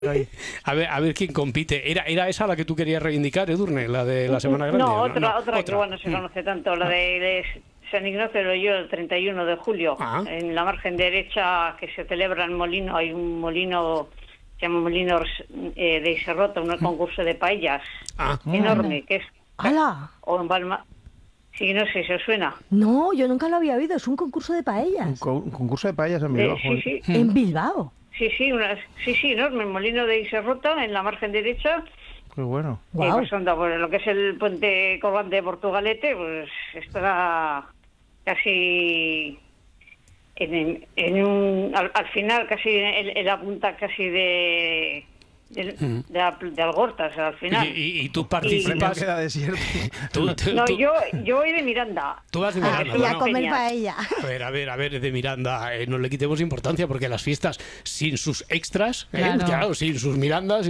A ver quién compite. ¿Era esa la que tú querías reivindicar, Edurne? La de la Semana Grande. No, otra que bueno, se conoce tanto, la de San Ignacio de Loyola, el 31 de julio. En la margen derecha que se celebra el molino, hay un molino, se llama Molino de Iserrota, un concurso de paellas enorme, que es... ¡Hala! O en Balma... Sí, no sé si os suena. No, yo nunca lo había oído, es un concurso de paellas. Un concurso de paellas en Bilbao. Sí. ¿En Bilbao? Sí, enorme, el molino de Iserrota, en la margen derecha. Qué bueno. Wow. Y pues anda, por lo que es el puente colgante de Portugalete, pues estará casi al final, casi en la punta casi de Algorta, o sea, al final. ¿Y tú participas? Queda desierto. Yo voy de Miranda. Tú vas de Miranda. Y a comer paella. A ver, de Miranda, no le quitemos importancia porque las fiestas sin sus extras, claro, sin sus Mirandas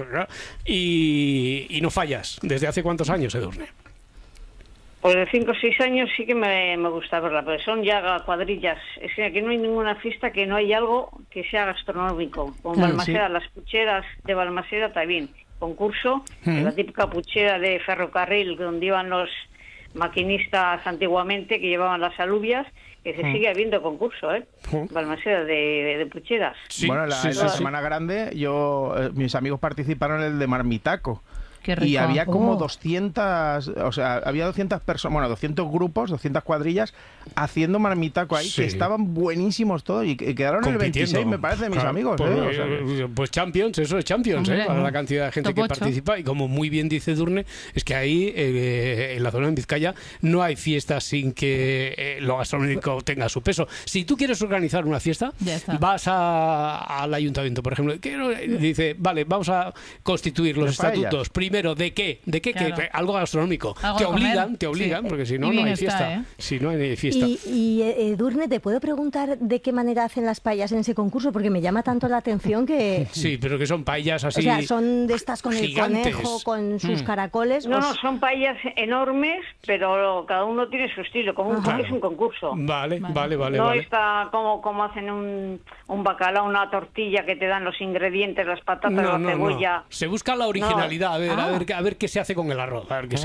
y no fallas. ¿Desde hace cuántos años, Edurne? Pues de 5 o 6 años sí que me gusta verla, pero son ya cuadrillas. Es que aquí no hay ninguna fiesta que no hay algo que sea gastronómico. Con Balmaseda, las pucheras de Balmaseda también. Concurso, la típica puchera de ferrocarril donde iban los maquinistas antiguamente que llevaban las alubias, que se sigue habiendo concurso, Balmaseda de pucheras. Sí, bueno, la Semana Grande, mis amigos participaron en el de Marmitaco. Y había como 200, o sea, había 200 personas, bueno, 200 grupos, 200 cuadrillas haciendo marmitaco ahí, que estaban buenísimos todos y quedaron en el 26, me parece, mis amigos. Pues Champions, eso es Champions, para la cantidad de gente que participa. Y como muy bien dice Edurne, es que ahí, en la zona de Vizcaya, no hay fiestas sin que lo gastronómico tenga su peso. Si tú quieres organizar una fiesta, vas al ayuntamiento, por ejemplo, dice, vale, vamos a constituir los estatutos. Primero, ¿de qué? Claro. Algo gastronómico. Te obligan, porque si no, no hay fiesta. Si no hay fiesta. Y Edurne, ¿te puedo preguntar de qué manera hacen las paellas en ese concurso? Porque me llama tanto la atención que... Sí, pero que son paellas así... O sea, son de estas con gigantes. El conejo, con sus caracoles... No, son paellas enormes, pero cada uno tiene su estilo, como es un concurso. Vale. No está como hacen un bacalao, una tortilla que te dan los ingredientes, las patatas, la cebolla... No. Se busca la originalidad, a ver qué se hace con el arroz.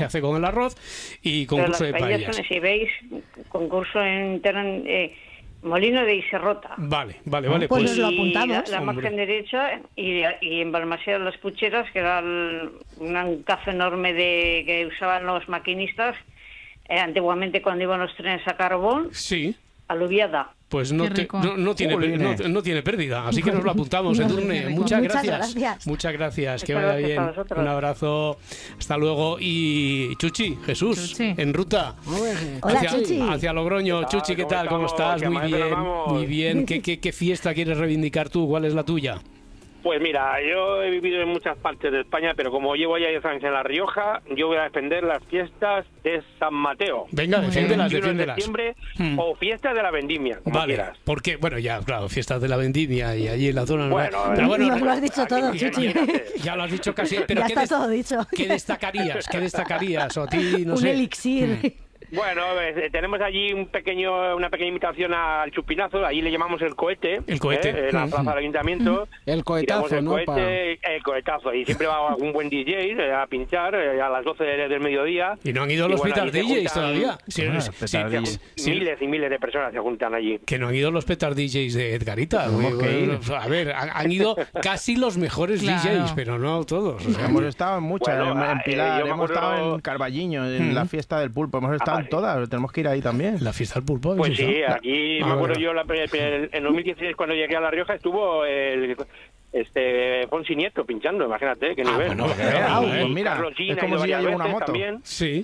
Y concurso de paellas. Si veis, concurso en Molino de Iserrota. Vale. Pues nos lo apuntamos. La margen derecha y en Balmaseda las pucheras, que era un cazo enorme que usaban los maquinistas antiguamente cuando iban los trenes a carbón. Sí. Aluviada. Pues no tiene pérdida, así que nos lo apuntamos, Edurne. Muchas gracias. Muchas gracias, que vaya bien. Un abrazo, hasta luego. Y Chuchi, Jesús, en ruta. Hola, Chuchi. Hacia Logroño. Chuchi, ¿qué tal? ¿Cómo estás? Muy bien. ¿Qué fiesta quieres reivindicar tú? ¿Cuál es la tuya? Pues mira, yo he vivido en muchas partes de España, pero como llevo ya 10 años en La Rioja, yo voy a defender las fiestas de San Mateo. Venga, defiéndelas. El 21 de septiembre, o fiestas de la Vendimia, como quieras. Porque, fiestas de la Vendimia y allí en la zona... Bueno, nos lo has dicho todo, Chuchi. Ya lo has dicho casi, pero ya está todo dicho. ¿Qué destacarías? O a ti, no sé. Un elixir. Bueno, tenemos allí una pequeña invitación al chupinazo, allí le llamamos el cohete. El cohete. En la plaza del ayuntamiento. El cohetazo, El cohetazo. Y siempre va un buen DJ a pinchar a las 12 del mediodía. Y no han ido los Petard DJs todavía. Miles y miles de personas se juntan allí. Que no han ido los Petard DJs de Edgarita. A ver, han ido casi los mejores DJs, pero no todos. Hemos estado en muchas, en Pilar, hemos estado en Carballiño, en la fiesta del pulpo, hemos estado en todas, tenemos que ir ahí también. La fiesta del pulpo. Pues sí, aquí me acuerdo yo en 2016 cuando llegué a La Rioja estuvo Fonsi Nieto pinchando, imagínate qué nivel. Pues mira, es como si ya lleva una moto. También. Sí.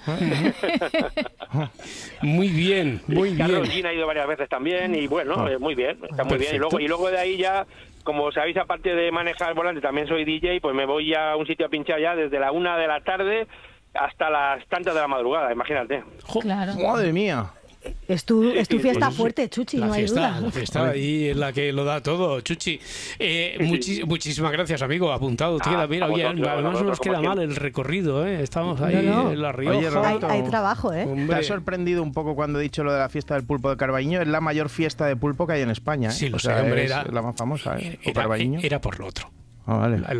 Muy bien. Carlos Gina ha ido varias veces también y bueno, muy bien, está muy bien. Y luego de ahí ya, como sabéis, aparte de manejar el volante, también soy DJ, pues me voy ya a un sitio a pinchar ya desde la 1 de la tarde hasta las tantas de la madrugada, imagínate. Claro. Madre mía. Es tu fiesta fuerte, Chuchi, no hay duda. La fiesta ahí es la que lo da todo, Chuchi. Muchísimas gracias, amigo, apuntado. Además nos queda mal el recorrido, estamos ahí en La Rioja. Oye, Roberto, hay trabajo, ¿Te ha sorprendido un poco cuando he dicho lo de la fiesta del pulpo de Carballiño? Es la mayor fiesta de pulpo que hay en España, Sí, lo sé, hombre, es la más famosa, Carballiño. Era por lo otro. Ah, vale.